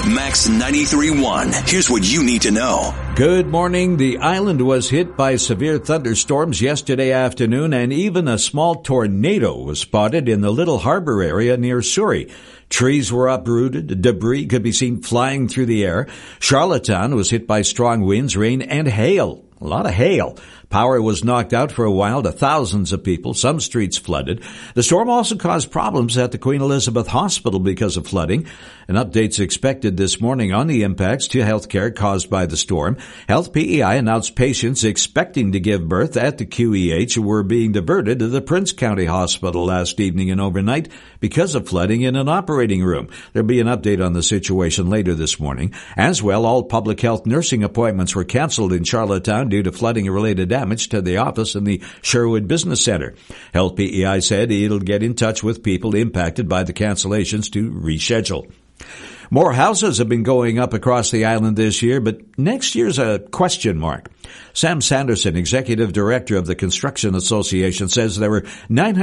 Max 93.1. Here's what you need to know. Good morning. The island was hit by severe thunderstorms yesterday afternoon, and even a small tornado was spotted in the Little Harbor area near Surrey. Trees were uprooted. Debris could be seen flying through the air. Charlottetown was hit by strong winds, rain, and hail. A lot of hail. Power was knocked out for a while to thousands of people. Some streets flooded. The storm also caused problems at the Queen Elizabeth Hospital because of flooding. An update's expected this morning on the impacts to healthcare caused by the storm. Health PEI announced patients expecting to give birth at the QEH were being diverted to the Prince County Hospital last evening and overnight because of flooding in an operating room. There'll be an update on the situation later this morning. As well, all public health nursing appointments were canceled in Charlottetown due to flooding-related damage to the office in the Sherwood Business Center. Health PEI said it'll get in touch with people impacted by the cancellations to reschedule. More houses have been going up across the island this year, but next year's a question mark. Sam Sanderson, Executive Director of the Construction Association, says there were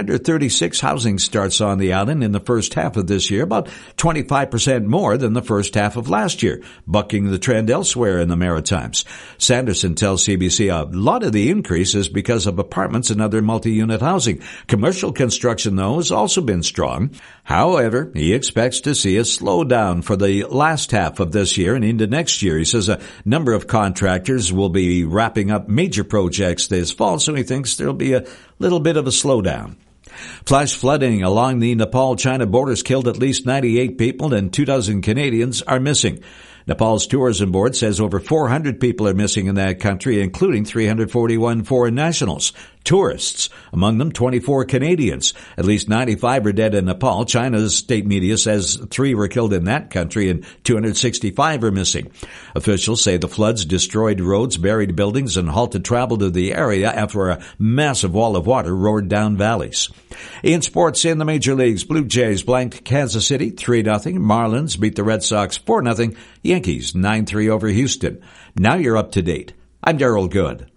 936 housing starts on the island in the first half of this year, about 25% more than the first half of last year, bucking the trend elsewhere in the Maritimes. Sanderson tells CBC a lot of the increase is because of apartments and other multi-unit housing. Commercial construction, though, has also been strong. However, he expects to see a slowdown for the last half of this year and into next year. He says a number of contractors will be wrapping up major projects this fall, so he thinks there'll be a little bit of a slowdown. Flash flooding along the Nepal-China borders killed at least 98 people and 2,000 Canadians are missing. Nepal's tourism board says over 400 people are missing in that country, including 341 foreign nationals. Tourists, among them 24 Canadians. At least 95 are dead in Nepal. China's state media says 3 were killed in that country and 265 are missing. Officials say the floods destroyed roads, buried buildings, and halted travel to the area after a massive wall of water roared down valleys. In sports in the major leagues, Blue Jays blanked Kansas City 3-0. Marlins beat the Red Sox 4-0. Yankees 9-3 over Houston. Now you're up to date. I'm Darryl Good.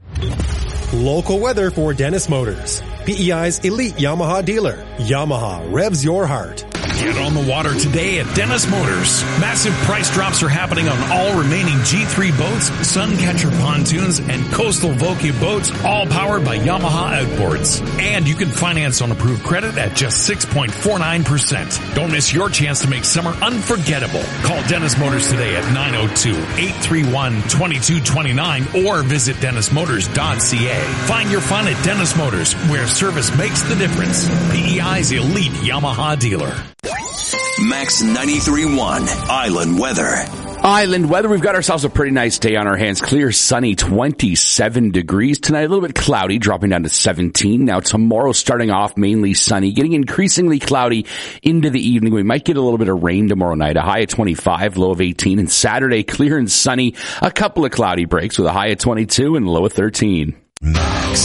Local weather for Dennis Motors, PEI's elite Yamaha dealer. Yamaha revs your heart. Get on the water today at Dennis Motors. Massive price drops are happening on all remaining G3 boats, Suncatcher pontoons, and Coastal Voke boats, all powered by Yamaha outboards. And you can finance on approved credit at just 6.49%. Don't miss your chance to make summer unforgettable. Call Dennis Motors today at 902-831-2229 or visit dennismotors.ca. Find your fun at Dennis Motors, where service makes the difference. PEI's elite Yamaha dealer. Max 93.1 Island Weather. Island weather, we've got ourselves a pretty nice day on our hands. Clear, sunny, 27 degrees. Tonight, a little bit cloudy, dropping down to 17. Now, tomorrow, starting off mainly sunny, getting increasingly cloudy into the evening. We might get a little bit of rain tomorrow night, a high of 25, low of 18. And Saturday, clear and sunny, a couple of cloudy breaks with a high of 22 and low of 13. Max.